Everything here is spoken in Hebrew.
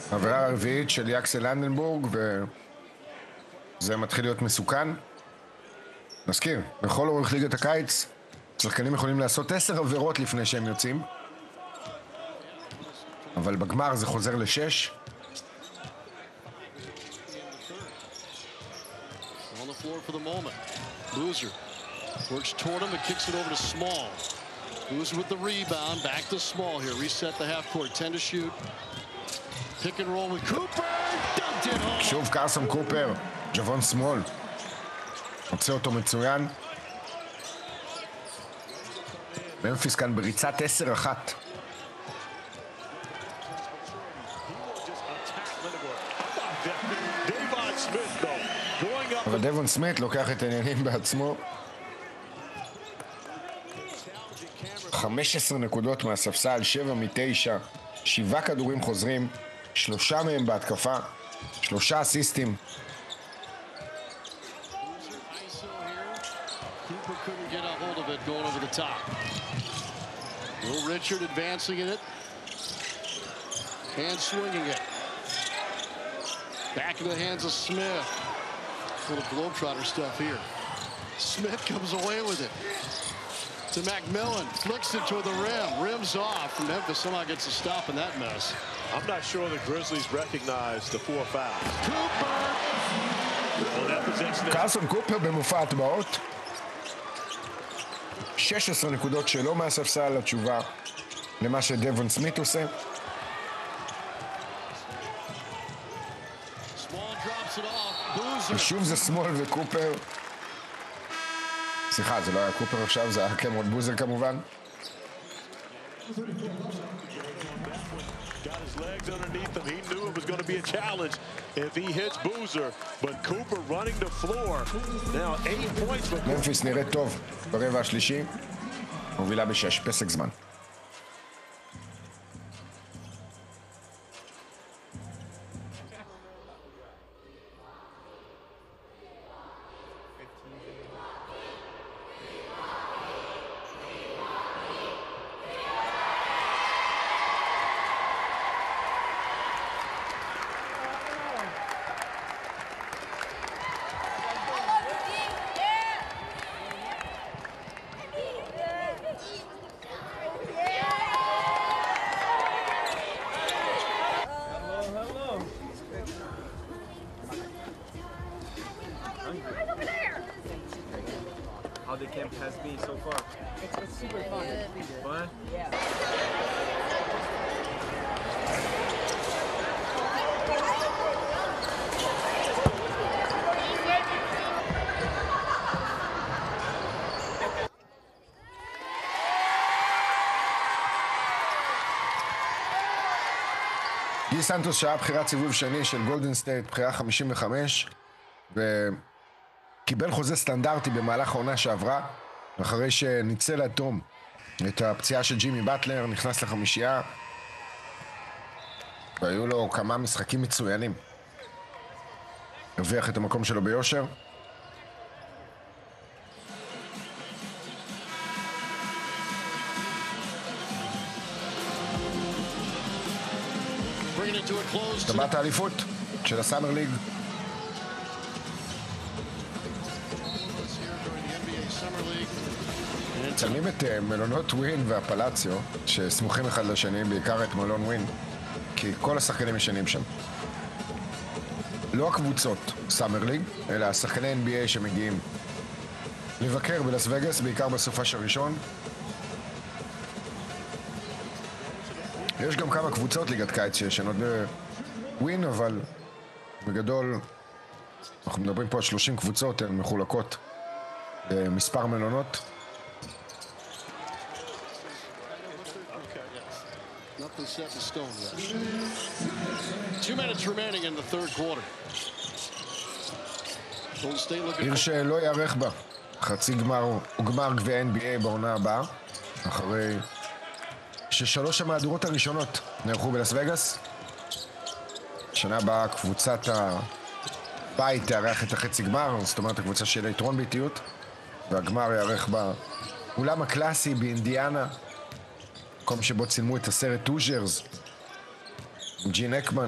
העבירה הרביעית של יאקסל לנדנבורג, וזה מתחיל להיות מסוכן. נזכיר, בכל אורך ליגת הקיץ, שחקנים יכולים לעשות 10 עבירות לפני שהם יוצאים, אבל בגמר זה חוזר ל6. floor for the moment. Boozer works toward him and kicks it over to Small. Boozer with the rebound, back to Small here. Reset the half court, 10 to shoot. Pick and roll with Cooper. Dumped it home. שוב קרסון קופר, ג'וון סמול. מוצא אותו מצוין. ממפיס כאן בריצת 10-1. אבל דבון סמית לוקח את העניינים בעצמו. 15 נקודות מהספסל, 7 מ-9, 7 כדורים חוזרים, 3 מהם בהתקפה, 3 אסיסטים. Richard advancing in it and swinging it back in the hands of Smith. Little Globetrotter stuff here. Smith comes away with it to McMillan, flicks it to the rim, rims off. Memphis somehow gets a stop in that mess. I'm not sure the Grizzlies recognize the 4 fouls. Cooper! Well, that presents the... קרסון קופר במופע הטבעות. 16 נקודות שלו מהספסל, התשובה למה שדבון סמית עושה. ושוב זה סמול וקופר. סליחה, זה לא היה קופר עכשיו, זה היה קמרון בוזר כמובן. Got his legs underneath him. He knew it was going to be a challenge if he hits Boozer, but Cooper running the floor. Now 8 points for Cooper. ממפיס נראית טוב ברבע השלישי. מובילה ב6, פסק זמן. How the camp has been so far? It's super fun. Fun? Yeah. די סנטוס שהיה בחירת סיבוב שני של גולדן סטייט, בחירה 55, וקיבל חוזה סטנדרטי במהלך העונה שעברה, אחרי שניצל עד תום את הפציעה של ג'ימי באטלר, נכנס לחמישייה, והיו לו כמה משחקים מצוינים. הרוויח את המקום שלו ביושר. טבעת האליפות של הסאמר ליג. מצלמים את מלונות ווין והפלאציו שסמוכים אחד לשני, בעיקר את מלון ווין, כי כל השחקנים ישנים שם. לא הקבוצות סאמר ליג, אלא השחקני NBA שמגיעים לבקר בלאס וגאס, בעיקר בסופש הראשון. יש גם כמה קבוצות ליגת קיץ שישנות בווין, אבל בגדול אנחנו מדברים פה על 30 קבוצות, הן מחולקות במספר מלונות. Nothing set in stone yet. 2 minutes remaining in the third quarter. עיר שלא יערך בה חצי גמר או גמר גביע NBA בעונה הבאה, אחרי ששלוש המהדורות הראשונות נערכו בלאס וגאס. שנה הבאה קבוצת הבית תארח את החצי גמר, זאת אומרת הקבוצה של היתרון באיטיות, והגמר יארך באולם הקלאסי באינדיאנה, מקום שבו צילמו את הסרט טוז'רס, ג'ין אקמן